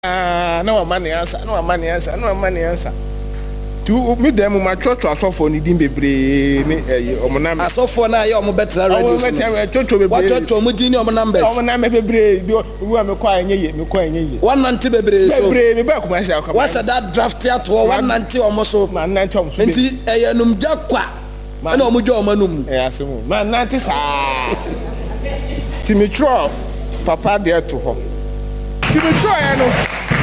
No money answer. To me them my church aso for ni din bebre ni omonam aso for na ye omo betra radio what church omo din ni omo numbers omo na me bebre bi wu me kwa enye one nanti bebre so bebre me ba kuma sia kwa what's that draft at one nanti omo so man nanti omo so enti num gya kwa na omo gya omo num asemu man nanti sa timitro papa there to ho timitro ya no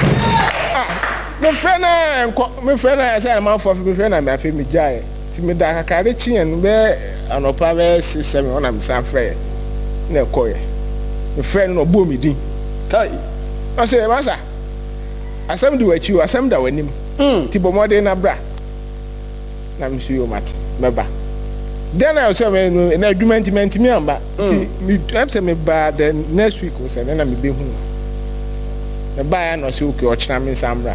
me friend I say am for me friend me afi me jai ti me da kakare chien be anopa be 6-7 on am san frɛ na koye me friend no bo me din kai I say masa asem di wachi asem da wanim ti bo mode na bra na me suyo mat me ba then I say me na adwumenti me amba ti me after me ba the next week o say na me be hu na ba ya no say okay o china me sambra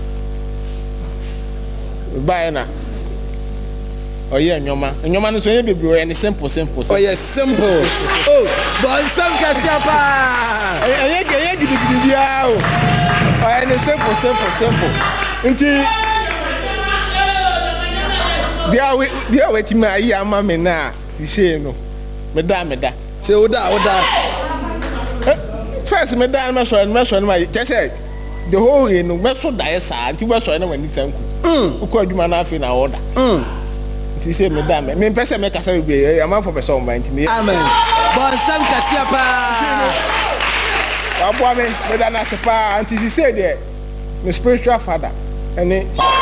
buy na oye nyoma no so ye bebre any simple oh yes simple oh but some kasia pa ye gidi bia o any simple nti dia we ti ma yi ama me na say no me da say oda first me da me so ma say the whole no me so da sa nti we so na wani tanku uko adwuma na afi na order nti say me da me pese me kasa be am for person mind me amen bon sam kasia pa abo me da na se pa nti say there my spiritual father ene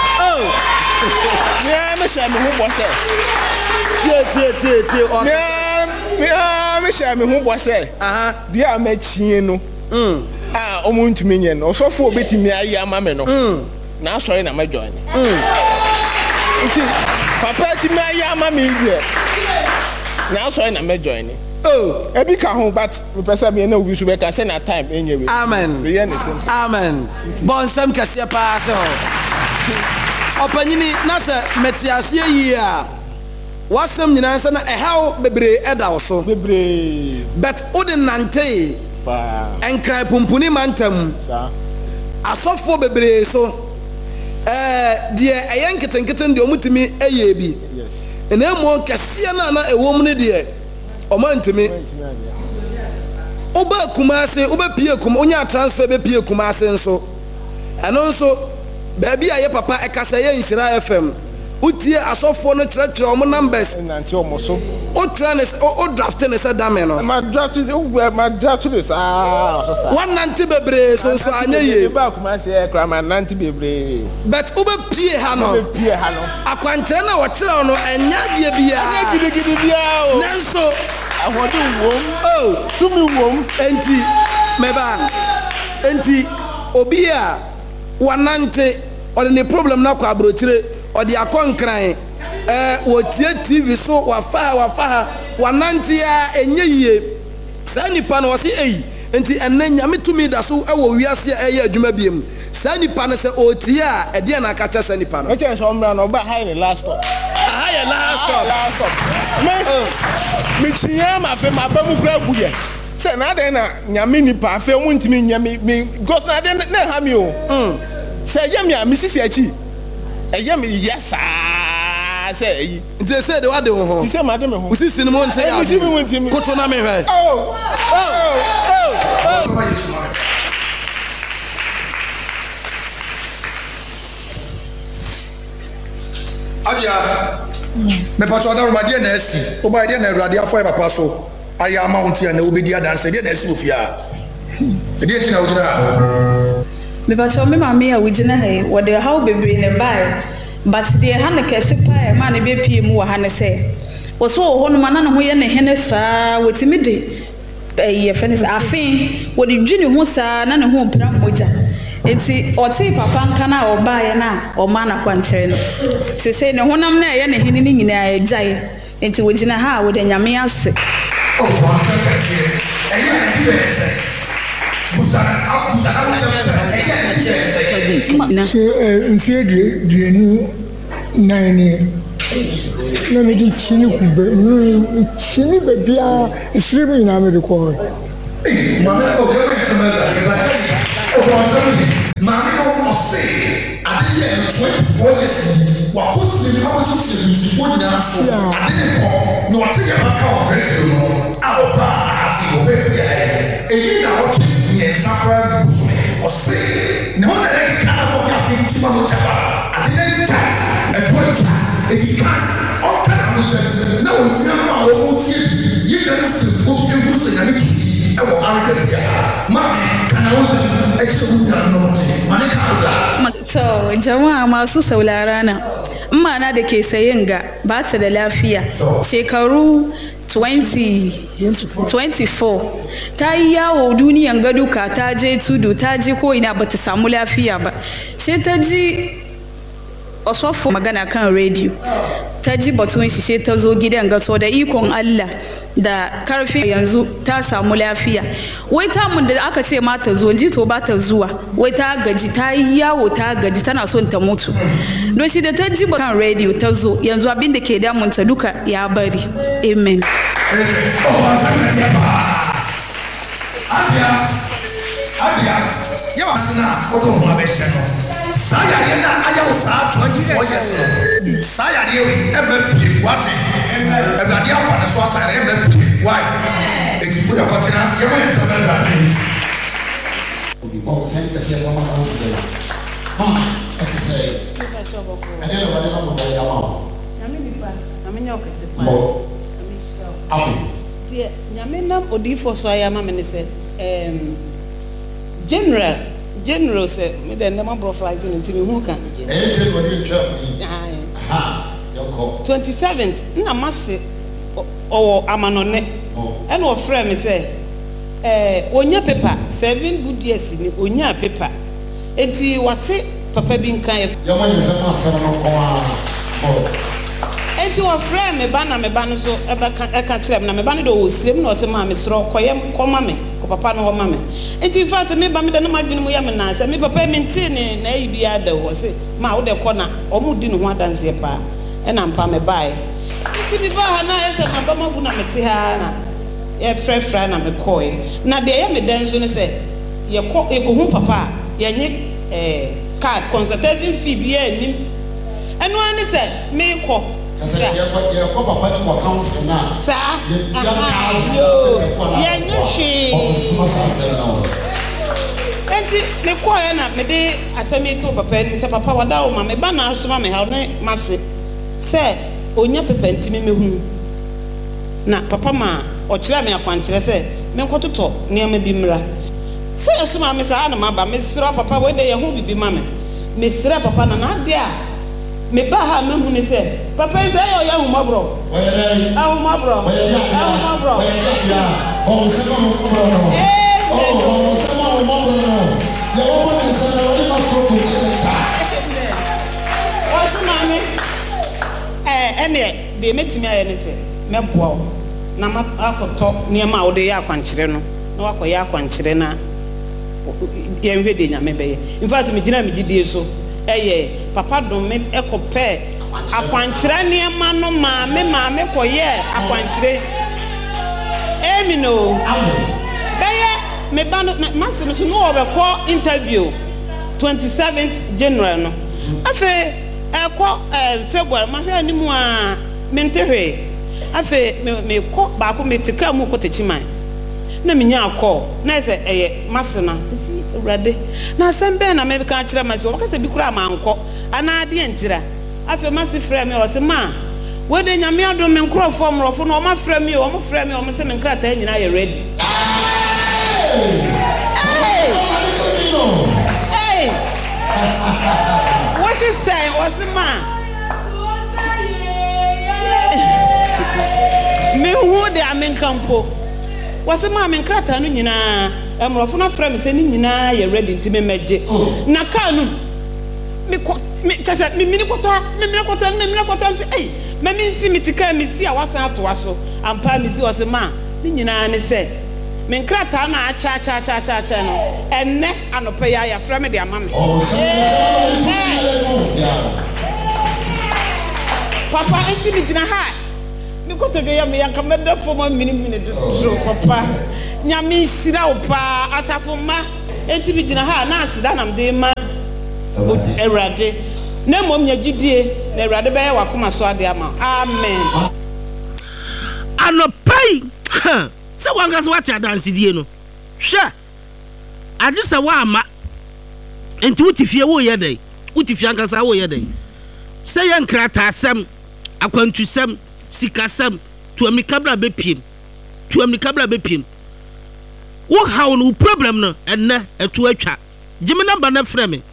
yeah me share me hu bo say tie on yeah me share me hu bo say dia amachie no omuntumi nye no osofo obetimi ayi ama me no na sorry na ma join nti papa ti me ayi ama me wie na sorry na ma join ebi ka ho but me pesa me na obi so be ka say na time enye we amen we ye ne sim amen bon sam kase pa so opanyini na se metiase yi a wasam nyina se na ehaw bebre eda wo so bebre but odinante enkrai pumpuni mantam asofo bebre so de eyenketenketen de omutimi eye bi ena mo kase na ewom ne de omantimi oba kumase oba pie kum onya transfer be pie kumase nso eno nso baabi aye papa ekasa ye Nhyira FM utie asofo no trɛtrɛ omo numbers nanti omo so o tranes o draft ne se dame no ma draft this one nanti bebre so anya ye ba kuma se e kra ma nanti bebre but oba pie ha no akwankyerɛ na wo kyerɛ no anya die bia anya gidi bia o nanso ahode wom tumi wom enti obi a wanante ɔde ne problem na kwa abrokyire ɔde akɔnkran wotie TV so wafa wanante a enye yie saa nipa no wɔse eyi enti enne nyame tumi da so ɛwɔ wiase a ɛyɛ adwuma biem saa nipa no sɛ otie a ɛde na aka kyɛ saa nipa no ɛkyɛ so mbra no ba high ne last stop me chia ma fe ma ba mu kura buye sɛ na den na nyame nipa fe mu ntimi nyame me ghost na den na ha mi o sɛ yɛ me a misisi achi ɛyɛ me yesa sɛ eyi nti sɛ de wade ho ti sɛ ma de me ho usisi ne mo nte ya usisi me nti me koto na me hwɛ Adia me pato da romadie na esi oba ide na awurade afọ papa so aya amount ya na obedi adanse ide na esi ofia ide ti na ojina me pato me mama ya wujina he wo de how bebre ne bai but de ha ne kese pa e ma ne be pie mu wa ha ne se wo so ho no mana ne ho ye ne hene saa wotimi de ye fene afin wo de dwini ho saa na ne ho mpra moja enti oti papa nka na oba ye na o ma na kwankyere no se ne honam na ye ne hene ni nyina agyae enti wo gina ha wo de nyame ase Mfie duenu nine na me di chini kube chini bebia isribi na me de ko adeɛ 24 years wakɔ sini abɔtɔ ti musifo nyinaa so ade ne kɔ na wɔte yɛ maka wɔ radio no a ɔba ase wɔ baabi a ɛyi na wɔtwe mmiɛnsa koraa gu so ɔse ne ho na ɛyɛ ka na wɔde afei ti ma mo gyaba ade ne nta ɛtoa nta ɛdi ka ɔka na mo sɛ na ɔnwam a wɔwɔ tie yi na no sefo egu sɛ nyame tuti ɛwɔ arɛde bia ma kana wo sɛ ɛkyɛ wo nyame no ma ne ka da to jama'a masu saurara na da ke sayin ga ba ta da lafiya shekaru 24 ta yi yawo duniyan gaduka ta je tudu ta ji ko ina ba ta samu lafiya ba shi ta ji osofo magana kan radio ta ji batun shi ta zo gidan gato da ikon Allah da karfi yanzu ta samu lafiya wai ta mun da aka ce ma ta zo ji to ba ta zuwa wai ta gaji ta yi yawo ta gaji tana son ta mutu don shi da ta ji kan radio ta zo yanzu abin da ke damun ta duka ya bari amen yawa sina odo ho abɛhyɛ no saa yadeɛ na ayɛwo saa 24 years no saa yadeɛ ɛma pie wate awurade afa ne so asare ɛma pie why ɛti fo yɛkɔtena ase yɛma yɛ sɛ bɛbrade obi bɔ sɛn kɛsɛ wɔma no sɛ ɛte sɛ ɛdeɛ na wɔde no mɔbɔ yɛ ama wo nyame nipa nyame nyɛ ɔkɛse pa nyame hyira wo deɛ nyame nam odiifo so ayɛ ama me ne sɛ general sɛ me dɛ ndɛma brɔflies no nti mehu ka 27th na mase ɔwɔ amanɔne ɛna ɔfrɛ me sɛ onya paper 7 good years ni onya paper enti wate papa bi nka yɛ enti wɔfrɛ me ba na me ba no so ɛka kyerɛ me na me ba no de ɔsiem na ɔsɛ ma me sorɔ kɔma me kɔ papa no wɔma me enti in fact me ba me de no madwene mu yɛ me na sɛ me papa me nte ne na ayi bi ada hɔ sɛ ma wo de kɔ na ɔmo di ne ho adanseɛ paa ɛna mpa me bae enti me ba ha na yɛ sɛ ma ba magu na me te ha na yɛfrɛfrɛ na me kɔɛ na deɛ yɛ me dan so ne sɛ yɛkɔhu papa a yɛnye card consultation fee bi yɛ anim ɛno ara ne sɛ mekɔ yɛ kɔ papa ni wɔ council na saa yɛnyɛ hwee enti mekɔɛ na mede asɛm yi to papa ni sɛ papa wada wo ma me ba na asoma me ha ne mase sɛ onya pepa ntimi mehu na papa ma ɔkyerɛ me akwankyerɛ sɛ menkɔtotɔ nneɛma bi mmra sɛ asoma me saa na maba mesrɛ papa wo de yɛ ho bibi ma me mesrɛ papa na ade a me ba ha mehu ne sɛ papa yi sɛ ɛyɛ ɔyɛ ahomɔborɔ ahomɔborɔ ɛneɛ deɛ mɛtumi ayɛ ne sɛ mɛboa wo na akɔtɔ nneɛma a wode yɛ akwankyerɛ no na wakɔyɛ akwankyerɛ na yɛnhwɛ de nyame bɛyɛ infact megyina megyidie so ɛyɛ papa dom me ɛkɔpɛ akwankyerɛ nneɛma no maame kɔyɛ akwankyerɛ ɛmi no bɛyɛ me ba no mase no so no wɔbɛkɔ interview 27th January no afei ɛkɔ February mahwɛ anim a mente hwee afei mekɔ baako meteka mu kɔ tekyiman na menya akɔ na sɛ ɛyɛ mase na si awurade na asɛm bɛɛ na mɛbɛka kyerɛ mase wɔbɛka bi kura mankɔ anaa adeɛ ntira afei mase frɛ me ɔsɛ ma wode nyame adom me nkurɔfoɔ mmorɔfo no ɔma frɛ me ɔmo sɛ me nkrataa nyinaa yɛ ready wɔsi sɛn ɔsɛ ma mehu de amenka mpo wɔsɛ ma me nkrataa no nyinaa mmorɔfo no frɛ me sɛ ne nyinaa yɛ ready nti me mɛgye na kaa no kyɛsɛ memene kɔtɔ sɛ ei mɛme nsi me tika mesi a wasan atoa so ampa mesi ɔsɛ ma ne nyinaa ne sɛ me nkrataa na akyɛ no ɛnnɛ anɔpɛ yɛ ayɛfrɛ me de ama me papa enti megyina ha mekɔtɔdwe yɛ me yɛnka mɛda fam a mene so papa nyame nhyira wo paa asafo mma enti megyina ha na aseda nam de ma Awurade na mmom nya gidie na Awurade bɛyɛ wakoma so ade ama amen anopai sɛ wankasa wate adansedie no hwɛ ade sɛ waama enti wotifie woyɛ dɛn wotifie ankasa woyɛ dɛn sɛ yɛ nkrataasɛm akwantusɛm sikasɛm tuamikabra bɛpiem wo haw no problem no ɛnɛ ɛto atwa gyeme number na frɛ me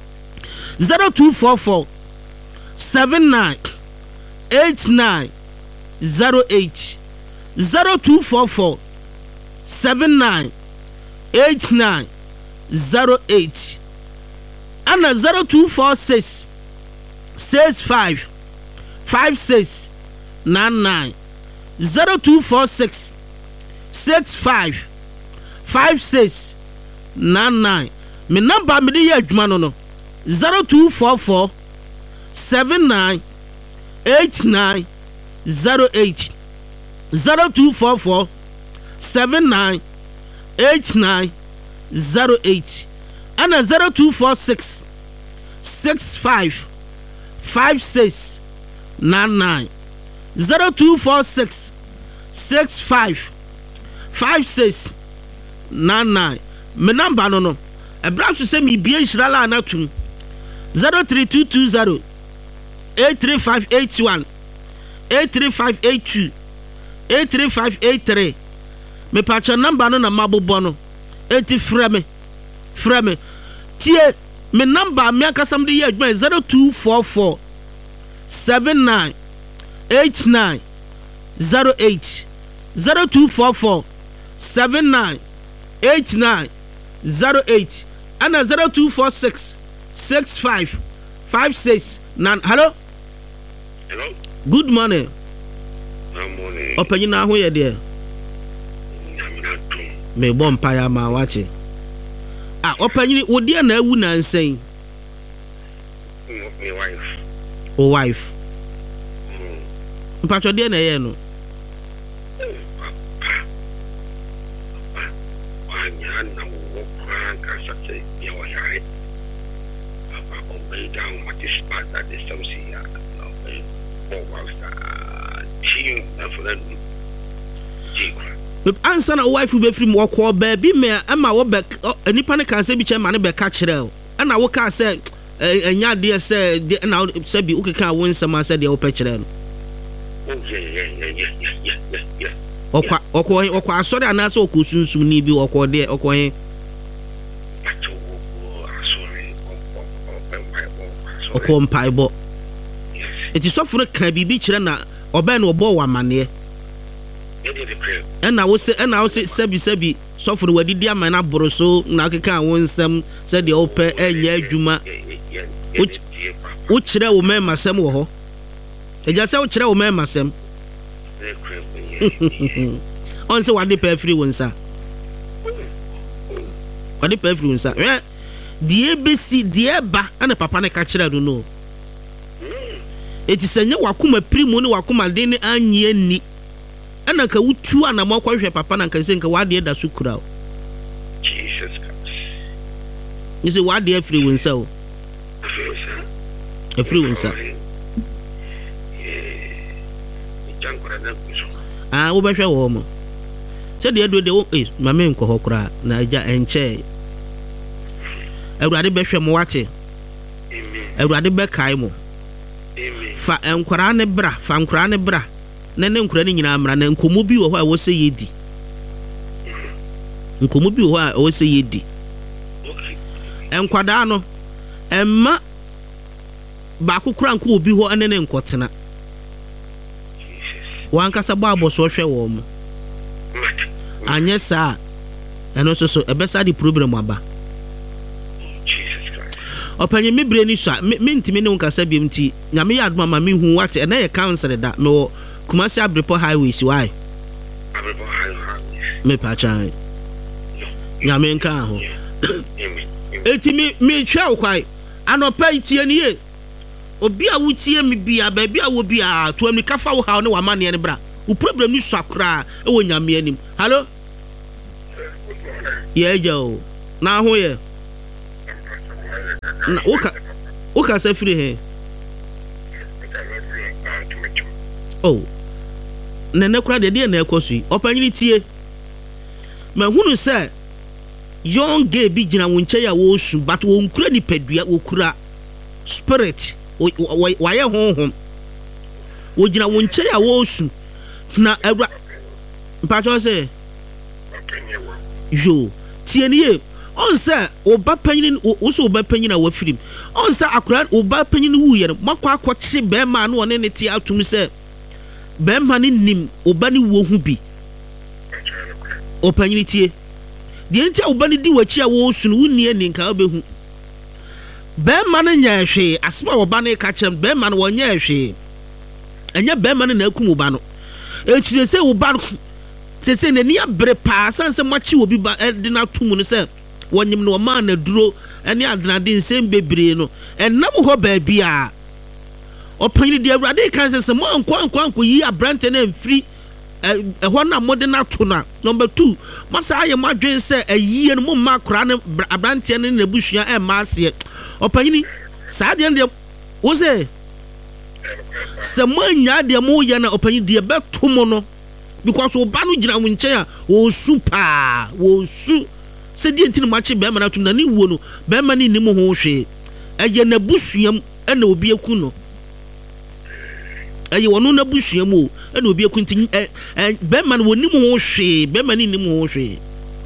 0244 79 89 08 0244 79 89 08 ana 0246 65 56 99 0246 65 56 99 me number me dey adwuma no 0244 79 89 08 0244 79 89 08 ana 0246 65 56 99 0246 65 56 99 me number no ebra so se me bia nhira la na tum 03220 83581 83582 83583 me patcha number no na mabobɔ no enti frɛ me tie me number me akasam de yɛ adwuma 0244 79 89 08 0244 79 89 08 and 0246 65 56 9. Hello? Good morning. Open na ho ye there. Me bom pa ya ma wache. Open wo dia na awu na nsen. My wife. O wife. Mpacho dia na ye no. Answer na wife be free mo ko baby me ama wo be anipa ne kan se bi che ma ne be ka kire o na wo ka se enya de se na se bi ukeka wo nsema se de wo pe kire no okwa asori ana se okosunsum ni bi okwo de okwo okwo mpaibo eti sofo kan bibi kire na oba na obo wa mane and I was sebi suffer with the diamond abroso na keka won nsem said the open enya adwuma wo kire wo man masem wo ho eja se wo kire wo man masem on se wade pa free wonsa the ABC the eba and papa ne ka kire do no eti senye wakoma primu ne wakoma de ne anye ni ana ka wutu ana mo kwahwe papa na nka se nka wade da so kura Jesus Christ ni se wade afiri wonsa o afiri wonsa wo behwe wo mo se de do de wo mame nko ho kura na aja enche Awurade behwe mo wache Awurade be kai mo fa enkwara ne bra na ne nkura ni nyina amra na nkomo bi wo ho a wo se yedi enkwada no emma ba kokura nko obi ho ene ne nkotena wankasa bo aboso hwe wo mo anye sa eno so ebesa di problem aba opanye me bre ni so me ntimi ne nkasa biem ti nyame ya adoma ma me hu wate ene ye council da me Kumasi Abrepo Highways why? Abrepo Highways. Me pachan. Nyame nka ho. Eti me twa kwai. Anopa itie ni ye. Obi a wutie me bia ba bia wo bia to am kafa wo ha ne wa mane ne bra. Wo problem ni so akra e wo nyame anim. Hello? Ye jo. Na ho ye. na woka sɛ firi he oh nene kora deɛ na ɛkɔ so yi ɔpanyini tie mahunu sɛ young gay bi gyina wo nkyɛn a wɔresu but wɔnkura nipadua wɔkura spirit wɔayɛ honhom wɔgyina wo nkyɛn a wɔresu na awura mpatwɔ sɛ yo tie nie on sɛ oba panyin wo so oba panyin a wafirim on sɛ akora oba panyin wu yɛ no makɔ akɔkye bɛrima no ɔne ne te atum sɛ bɛrima ne nim oba ne wo hu bi opanyin tie deɛ nti a oba ne di wachi a wo su no wunni ani nka obehu bɛrima no nyɛ hwee asema oba ne ka kyerɛ bɛrima no wɔnyɛ hwee ɛnyɛ bɛrima no na akum oba no etu sɛ oba no sɛ n'ani abere paa sanse machi obi ba de na tum no sɛ wɔnyim no ɔma na duro ɛne adenade nsɛm bebree no ɛnam hɔ baabi a ɔpanyin de awurade kan sɛ mo ankɔ yi abrante na mfiri ɛhɔ na mo de na to na number 2 masa ayɛ mo adwen sɛ ayie no mo ma kora ne abrante ne na busua ɛma aseɛ ɔpanyin saa deɛ no wo sɛ mo anya deɛ mo yɛ na ɔpanyin deɛ bɛto mo no because oba no gyina wo nkyɛn a wɔsu paa wɔsu sɛ deɛ nti no makye bɛrima no atom na ne wuo no bɛrima no nnim ho hwee ɛyɛ n'abusuam ɛna obi aku no ɛyɛ wɔno n'abusuam o ɛna obi aku nti bɛrima no wɔnim ho hwee bɛrima no nnim ho hwee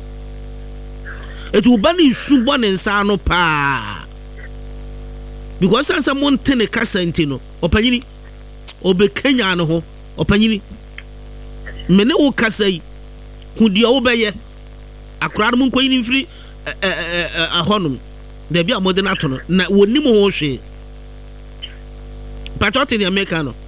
ɛti oba no nsu bɔ ne nsa no paa because sansa mo nte ne kasa nti no ɔpanyini ɔbɛkanya no ho ɔpanyini mene wo kasa yi hu deɛ wobɛyɛ akora no mu nkɔyi ne mfiri ahɔnom dabi a mode no ato no na wɔnim ho hwee patwɔ te deɛ meka no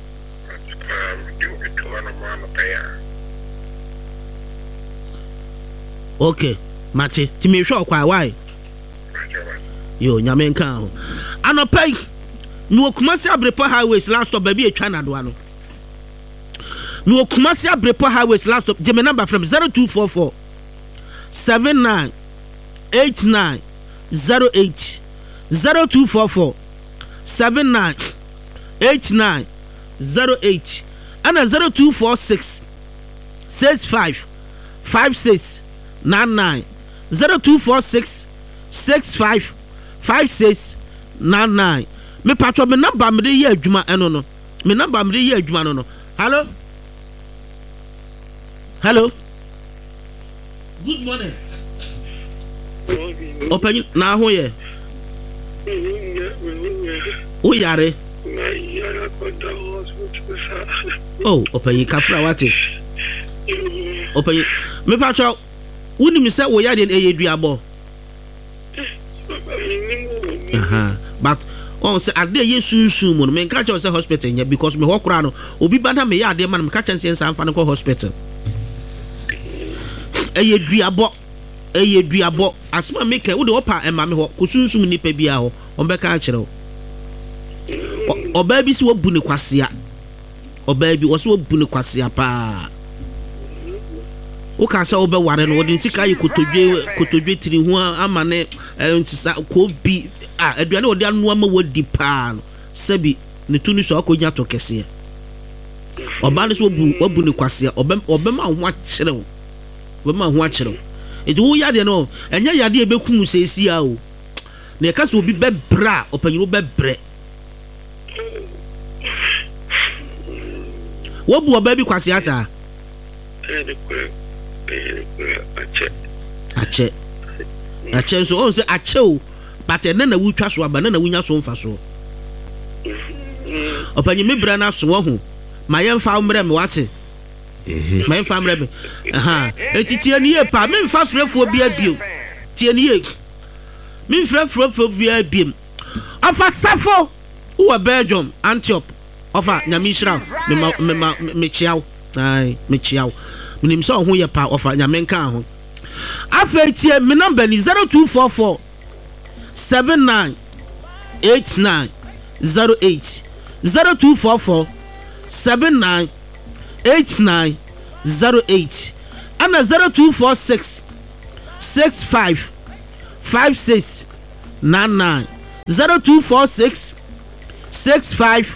okay mate ti mehwɛ ɔkwa why yo nyame nka ho anɔpa yi me Kumasi Abrepo highways last stop baby atwa nadoa no me Kumasi Abrepo highways last stop give me number from 0244 79 89 08 0244 79 89 08 and 0246 65 56 99 0246 65 56 99 me patro me number me dey here adwuma eno no me number me dey here adwuma no no hello hello good morning open na ho ye o yare oh open kafra wate open me patro woni mi se wo yare e yeduabo but on say ade ye sunsun mo me nka che say hospital nya because me hokora no obi bana me ya ade man me ka che say san fa no hospital eye duabo asma me ka wo de opa e ma me ho ko sunsun ni pa bia ho on be ka kire oba bi si wo bu ne kwasea oba bi wo so wo bu ne kwasea pa o ka say oba ware no wo de nsika ye kotodwe tiri ho ama ne ntisa ko bi aduane wo de anu ama wadi pa no sebi ne tunu so akonya to kese oba ne so wabu ne kwasea oba ma ho akyerew enti wo yade no enya yade e bekum sesia o na e ka so obi bebra opanyiro bebre wabu oba bi kwasea sa ache so on say ache o but na wutwa so aba na wunya so mfa so opanyi me bra na so ho ma yemfa umre me wate ma yemfa umre me etitie ni e pa me mfa frefo bi abiem tie ni e me frefo bi abiem afa safo wo Belgium Antioch ofa nyame Israel me chiaw ai me chiaw minim so ho ye pa ofa nyame nka ho afa tie me number ni 0244 79 89 08 0244 79 89 08 and 0246 65 56 99 0246 65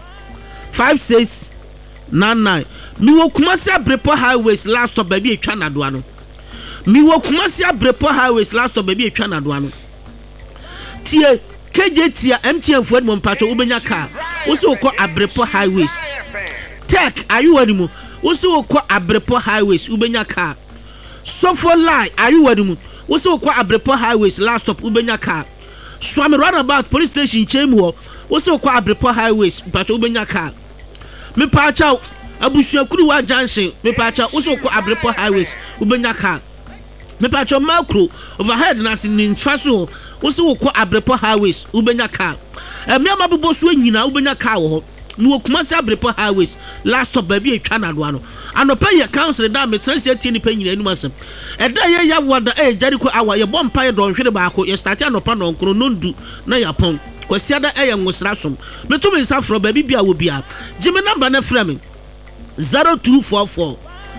5699. Miwo Kumasi Abrepo highways last stop baby etwa na doa no. Miwo Kumasi Abrepo highways last stop baby etwa na doa no. Tie KJT MTN Ford mo mpacho ubenya car. Wosi wokọ Abrepo highways. Tech are you ready mo? Wosi wokọ Abrepo highways ubenya car. Sofo lie are you ready mo? Wosi wokọ Abrepo highways last stop ubenya car. Swami roundabout police station chemu wosi wokọ Abrepo highways mpacho ubenya car. Me pacha Abusuakuruwa junction me pacha wosi wokọ Abrepo highways ubenya car. Me pacha macro overhead na sin faso wosi wokọ Abrepo highways ubenya car. Emiama bebo so nyina ubenya car wo ho. No Kumasi Abrepo highways last stop baby etwa na doa no. Anopa ye council da me transit tie ni pa nyina enu asem. Eda ye ya wada Jericho awa ye bom pa ye don hwere baako ye start anopa no nkro nondu na yapon. Kwasi ada ye nwosra som. Me to me nsa fro baby bia wo bia. Jime number na frɛ me 0244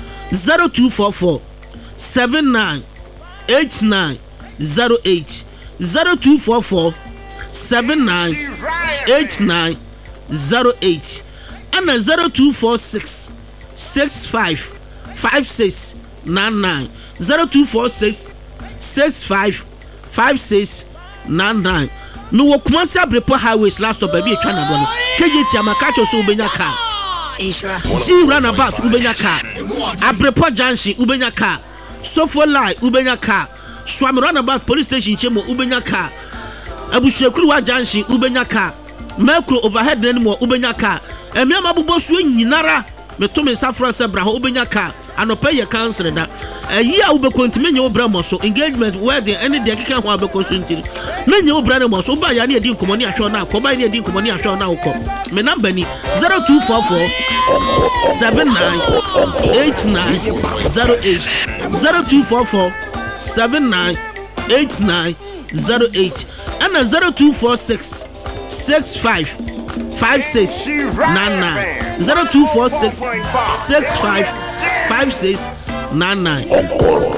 798908 0244 798908 and 0246 65 5699 0246 65 5699. No wo Kumasi Abrepo highways last stop baby etwa na do no. KJT amakacho so ubenya car. G roundabout ubenya car. Abrepo junction ubenya car. Sofo lie ubenya car. Swami roundabout police station chemo ubenya car. Abusuakuruwa junction ubenya car. Macro overhead nenimo ubenya car. Emiama bubo so nyinara me to me safra se bra ho ubenya car. Anopa ye council da. Yi a ubekontime nye obra mo so engagement wedding any de keka ho abekoso ntiri. Me nye obra ne mo so ba ya ne edi nkomo ni ahwe na akoba ne edi nkomo ni ahwe na ukọ. Me number ni 0244 798908 0244 798908 and 0246 65 5699 0246 65 5699.